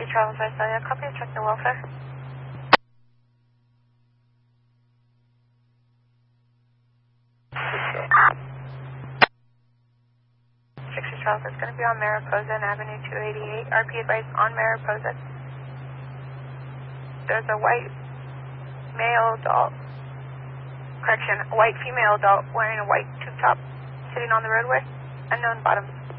Travel Visalia, copy, check the welfare. 6012 is going to be on Mariposa and Avenue 288. RP advice on Mariposa. There's a white male adult, a white female adult wearing a white tube top sitting on the roadway. Unknown bottoms.